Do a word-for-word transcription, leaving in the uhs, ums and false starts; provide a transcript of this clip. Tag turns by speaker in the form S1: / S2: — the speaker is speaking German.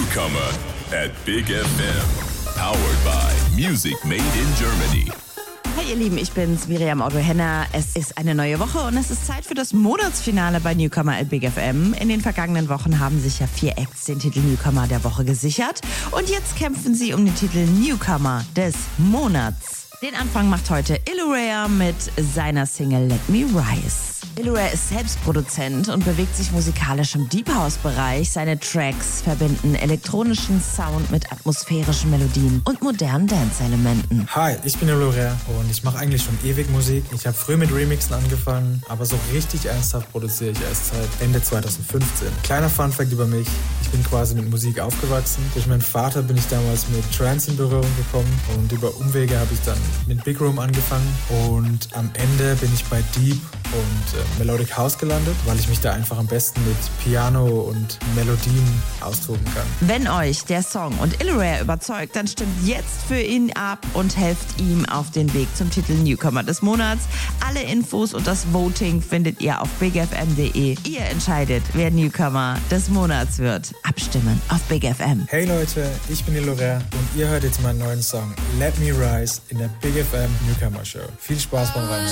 S1: Newcomer at Big F M. Powered by Music Made in Germany.
S2: Hey ihr Lieben, ich bin's, Miriam Otto-Henner. Es ist eine neue Woche und es ist Zeit für das Monatsfinale bei Newcomer at Big F M. In den vergangenen Wochen haben sich ja vier Acts den Titel Newcomer der Woche gesichert. Und jetzt kämpfen sie um den Titel Newcomer des Monats. Den Anfang macht heute Illurea mit seiner Single Let Me Rise. Illurea ist selbst Produzent und bewegt sich musikalisch im Deep House-Bereich. Seine Tracks verbinden elektronischen Sound mit atmosphärischen Melodien und modernen Dance-Elementen.
S3: Hi, ich bin Illurea und ich mache eigentlich schon ewig Musik. Ich habe früh mit Remixen angefangen, aber so richtig ernsthaft produziere ich erst seit Ende zwanzig fünfzehn. Kleiner Funfact über mich, ich bin quasi mit Musik aufgewachsen. Durch meinen Vater bin ich damals mit Trance in Berührung gekommen und über Umwege habe ich dann mit Big Room angefangen und am Ende bin ich bei Deep und äh, Melodic House gelandet, weil ich mich da einfach am besten mit Piano und Melodien austoben kann.
S2: Wenn euch der Song und Illurea überzeugt, dann stimmt jetzt für ihn ab und helft ihm auf den Weg zum Titel Newcomer des Monats. Alle Infos und das Voting findet ihr auf big f m punkt d e. Ihr entscheidet, wer Newcomer des Monats wird. Abstimmen auf Big F M.
S3: Hey Leute, ich bin Illurea und ihr hört jetzt meinen neuen Song Let Me Rise in der Big F M Newcomer Show. Viel Spaß beim Rein.